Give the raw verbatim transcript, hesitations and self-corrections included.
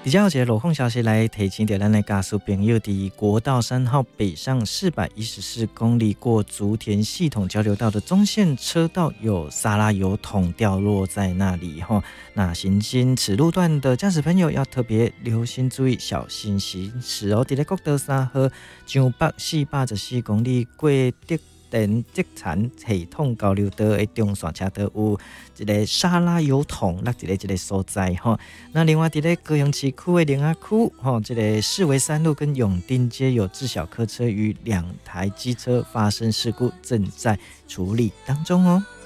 比较有一个路况消息来提醒到咱的驾驶朋友，伫国道三号北上四百一十四公里过竹田系统交流道的中线车道有沙拉油桶掉落在那里哈。那行经此路段的驾驶朋友要特别留心注意，小心行驶哦。伫咧国道三号上北四百十四公里过德电积产系统交流道的中线车道有一个沙拉油桶落一个这个所在哈。那另外，伫咧高雄市区的灵雅区哈，这个市维三路跟永定街有致小客车与两台机车发生事故，正在处理当中哦。